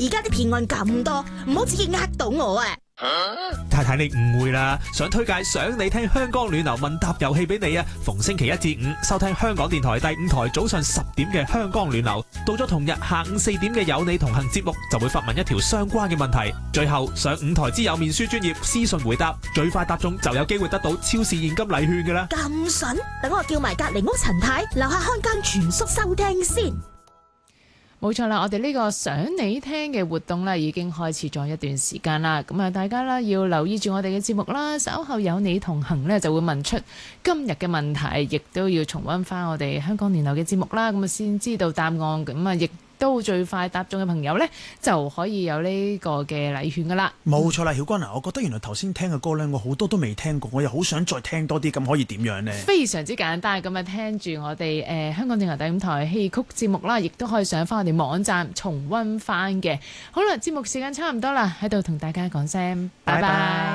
而家啲騙案咁多，唔好自己呃到我啊！ 太太你誤會啦，想推介想你聽香港暖流問答遊戲俾你啊！逢星期一至五收聽香港電台第5台早上10點嘅香港暖流，到咗同日下午4點嘅有你同行節目就會發問一條相關嘅問題，最後上5台之有面書專頁私信回答，最快答中就有機會得到超市現金禮券㗎啦！ 咁筍，等我叫埋隔離屋陳太樓下看更全宿收聽先。 冇錯啦，我哋呢個想你聽嘅活動咧已經開始咗一段時間啦。咁啊，大家啦要留意住我哋嘅節目啦。稍後有你同行呢，就會問出今日嘅問題，亦都要重溫翻我哋香港年流嘅節目啦。咁啊，先知道答案。咁啊，亦都最快答中嘅朋友呢，就可以有呢個嘅禮券噶啦。 冇錯啦，曉君啊，我覺得原來頭先聽嘅歌呢，我好多都未聽過，我又好想再聽多啲，咁可以點樣呢？ 非常之簡單，咁啊聽住我哋香港電台第5台戲曲節目啦，亦都可以上翻我哋網站重溫翻嘅。好啦，節目時間差唔多啦，喺度同大家講聲拜拜。